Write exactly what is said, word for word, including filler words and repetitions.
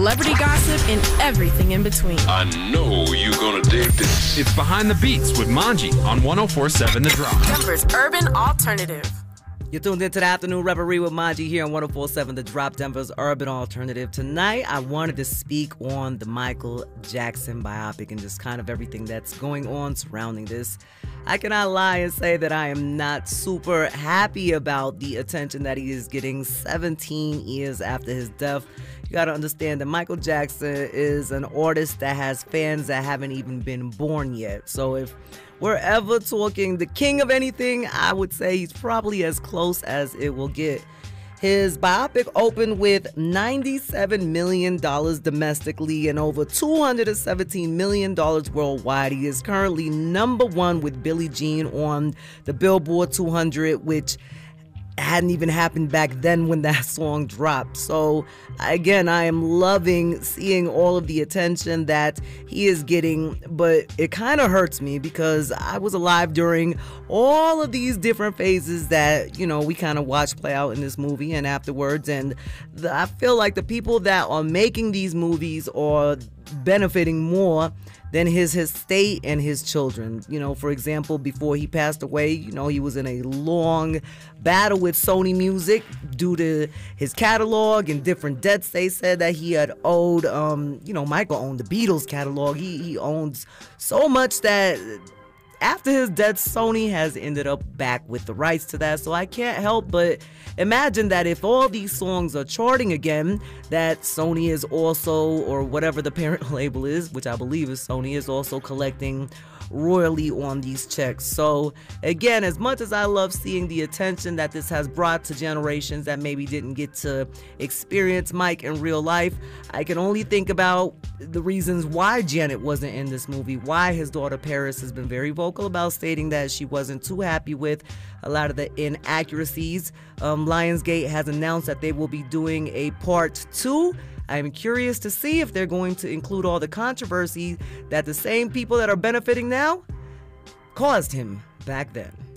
celebrity gossip, and everything in between. I know you're gonna dig this. It's Behind the Beats with Manji on one oh four point seven The Drop. Denver's urban alternative. You're tuned into the Afternoon Reverie with Manji here on one oh four point seven The Drop, Denver's urban alternative. Tonight, I wanted to speak on the Michael Jackson biopic and just kind of everything that's going on surrounding this. I cannot lie and say that I am not super happy about the attention that he is getting seventeen years after his death. You gotta understand that Michael Jackson is an artist that has fans that haven't even been born yet. So if we're ever talking the king of anything, I would say he's probably as close as it will get. His biopic opened with ninety-seven million dollars domestically and over two hundred seventeen million dollars worldwide. He is currently number one with Billie Jean on the Billboard two hundred, which hadn't even happened back then when that song dropped. So again, I am loving seeing all of the attention that he is getting, but it kind of hurts me because I was alive during all of these different phases that, you know, we kind of watched play out in this movie and afterwards. And the, I feel like the people that are making these movies are benefiting more than his estate and his children. You know, for example, before he passed away, you know, he was in a long battle with Sony Music due to his catalog and different debts they said that he had owed. Um, you know, Michael owned the Beatles catalog. He, he owns so much that after his death, Sony has ended up back with the rights to that. So I can't help but imagine that if all these songs are charting again, that Sony is also, or whatever the parent label is, which I believe is Sony, is also collecting royally on these checks. So again, as much as I love seeing the attention that this has brought to generations that maybe didn't get to experience Mike in real life, I can only think about the reasons why Janet wasn't in this movie, why his daughter Paris has been very vocal about stating that she wasn't too happy with a lot of the inaccuracies. Um, Lionsgate has announced that they will be doing a part two. I'm curious to see if they're going to include all the controversy that the same people that are benefiting now caused him back then.